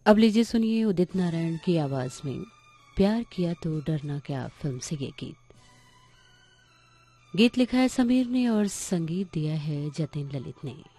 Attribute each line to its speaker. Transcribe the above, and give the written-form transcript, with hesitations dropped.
Speaker 1: अब लीजिए सुनिए उदित नारायण की आवाज में प्यार किया तो डरना क्या फिल्म से ये गीत। गीत लिखा है समीर ने और संगीत दिया है जतिन ललित ने।